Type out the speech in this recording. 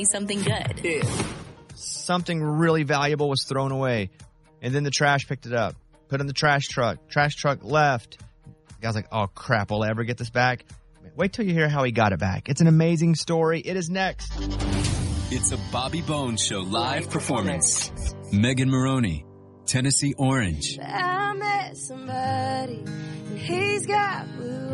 something good. Something really valuable was thrown away. And then the trash picked it up. Put it in the trash truck. Trash truck left. The guy's like, oh, crap, will I ever get this back? Wait till you hear how he got it back. It's an amazing story. It is next. It's a Bobby Bones Show live performance. Megan Maroney, Tennessee Orange. I met somebody, and he's got blue